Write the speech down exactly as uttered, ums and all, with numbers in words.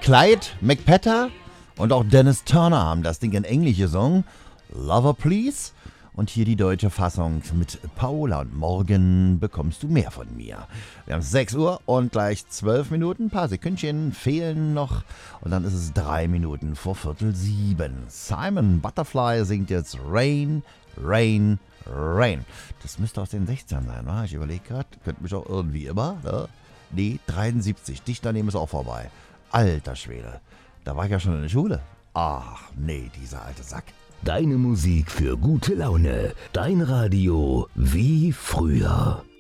Clyde McPetter und auch Dennis Turner haben das Ding in Englisch gesungen. Lover Please. Und hier die deutsche Fassung mit Paula. Und morgen bekommst du mehr von mir. Wir haben sechs Uhr und gleich zwölf Minuten. Ein paar Sekündchen fehlen noch. Und dann ist es drei Minuten vor Viertel sieben. Simon Butterfly singt jetzt Rain, Rain, Rain. Das müsste aus den sechzigern sein, wa? Ich überlege gerade. Könnte mich auch irgendwie immer. Ne? Nee, dreiundsiebzig. Dicht daneben ist auch vorbei. Alter Schwede. Da war ich ja schon in der Schule. Ach, nee, dieser alte Sack. Deine Musik für gute Laune. Dein Radio wie früher.